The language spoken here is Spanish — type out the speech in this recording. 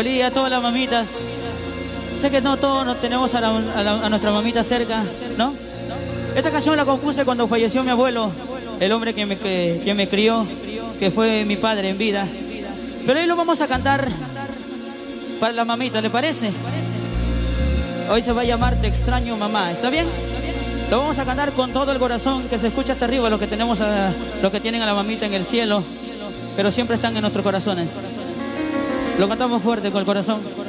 Feliz día a todas las mamitas. Sé que no todos nos tenemos a nuestra mamita cerca, ¿no? Esta canción la compuse cuando falleció mi abuelo, el hombre que me crió, que fue mi padre en vida. Pero hoy lo vamos a cantar para la mamita, ¿le parece? Hoy se va a llamar Te extraño mamá, ¿está bien? Lo vamos a cantar con todo el corazón, que se escucha hasta arriba, los que tienen a la mamita en el cielo, pero siempre están en nuestros corazones. Lo cantamos fuerte con el corazón.